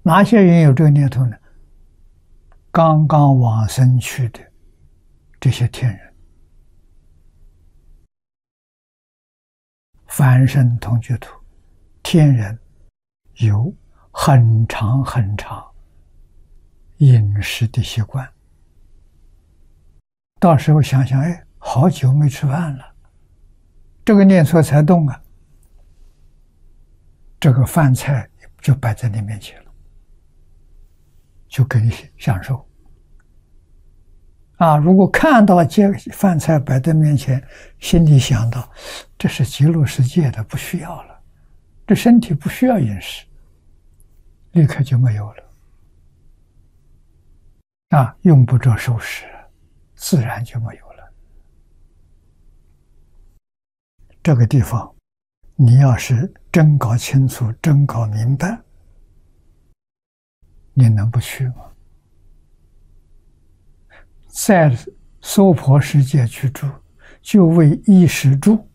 哪些人有这个念头呢？刚刚往生去的这些天人，凡圣同居土，天人有很长很长饮食的习惯。到时候想想，哎，好久没吃饭了，这个念头才动啊，这个饭菜就摆在你面前了，就给你享受。如果看到这饭菜摆在面前，心里想到这是极乐世界的，不需要了，这身体不需要饮食，立刻就没有了。用不着收拾，自然就没有了。这个地方，你要是真搞清楚、真搞明白，你能不去吗？在娑婆世界居住，就为衣食住。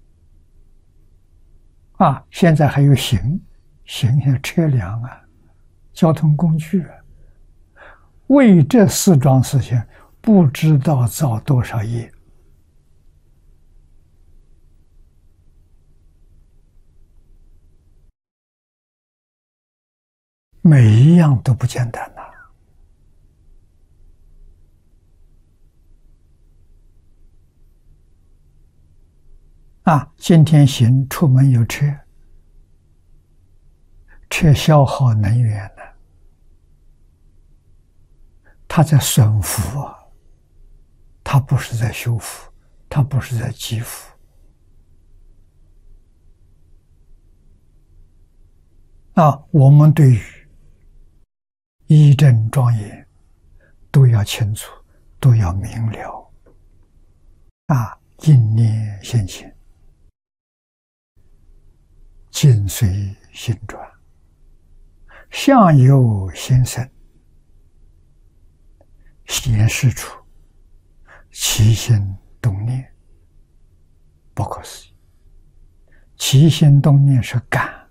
现在还有行像车辆交通工具为这4桩事情，不知道造多少业。每一样都不简单今天行出门有车，车消耗能源呢，它在损福它不是在修福，它不是在积福我们对于义正庄严都要清楚，都要明了应念现前，境随心转，相由心生，显示出起心动念，不可思议。起心动念是感，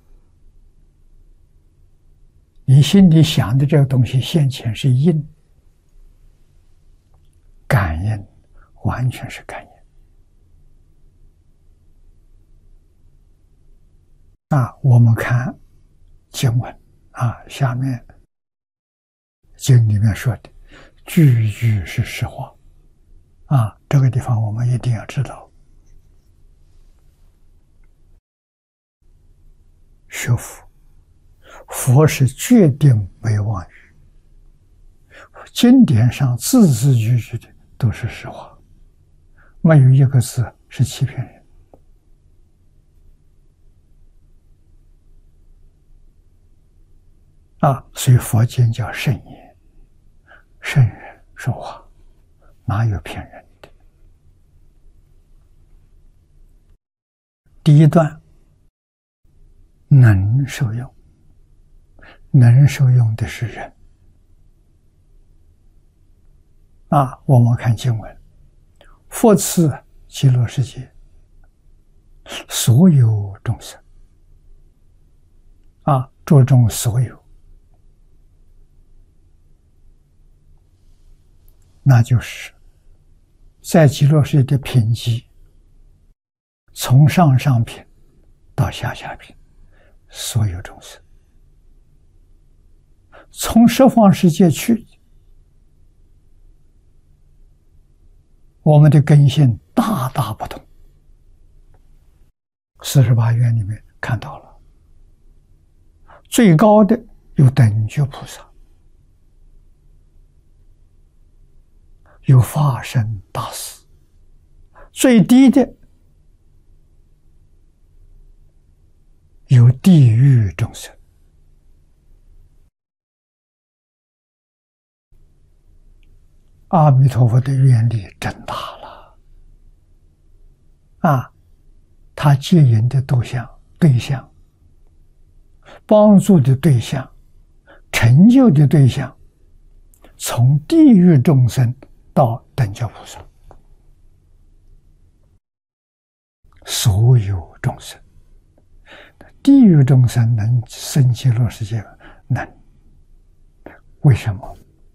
你心里想的这个东西现前是因，感应完全是感应我们看经文下面经里面说的句句是实话这个地方我们一定要知道。学佛是决定没有妄语，经典上字字句句的都是实话，没有一个字是欺骗人所以佛经叫圣言，圣人说话哪有骗人的。第一段能受用，能受用的是人我们看经文，佛赐极乐世界所有众生着重所有，那就是在极乐世界的品级，从上品到下品，所有众生。从十方世界去，我们的根性大大不同。48愿里面看到了，最高的有等觉菩萨，有法身大士，最低的有地狱众生。阿弥陀佛的愿力真大了他接引的对象，帮助的对象，成就的对象，从地狱众生到等觉菩萨，所有众生。地狱众生能生极乐世界吗？能。 为什么？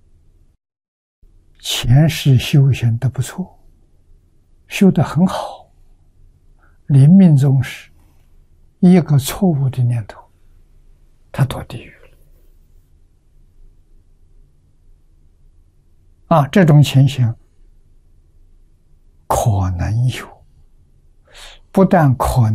前世修行的不错，修得很好，临命终时，一个错误的念头，他堕地狱了。这种情形可能有，不但可能。